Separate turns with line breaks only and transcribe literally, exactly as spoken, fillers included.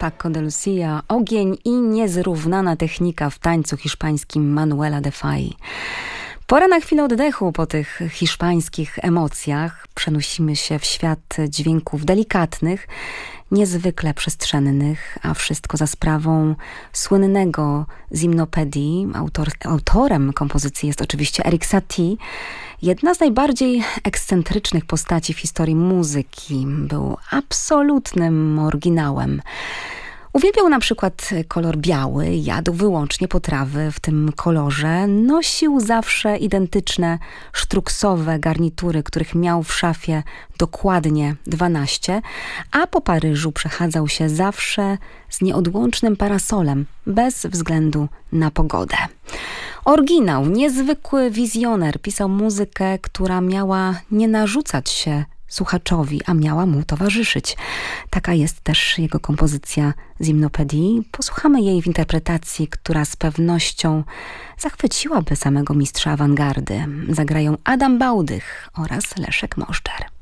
Paco de Lucia, ogień i niezrównana technika w tańcu hiszpańskim Manuela de Falla. Pora na chwilę oddechu po tych hiszpańskich emocjach. Przenosimy się w świat dźwięków delikatnych, niezwykle przestrzennych, a wszystko za sprawą słynnego Zimnopedii. Autor, autorem kompozycji jest oczywiście Erik Satie. Jedna z najbardziej ekscentrycznych postaci w historii muzyki. Był absolutnym oryginałem. Uwielbiał na przykład kolor biały, jadł wyłącznie potrawy w tym kolorze, nosił zawsze identyczne sztruksowe garnitury, których miał w szafie dokładnie dwanaście, a po Paryżu przechadzał się zawsze z nieodłącznym parasolem, bez względu na pogodę. Oryginał, niezwykły wizjoner, pisał muzykę, która miała nie narzucać się słuchaczowi, a miała mu towarzyszyć. Taka jest też jego kompozycja Zimnopedii. Posłuchamy jej w interpretacji, która z pewnością zachwyciłaby samego mistrza awangardy. Zagrają Adam Bałdych oraz Leszek Moszczer.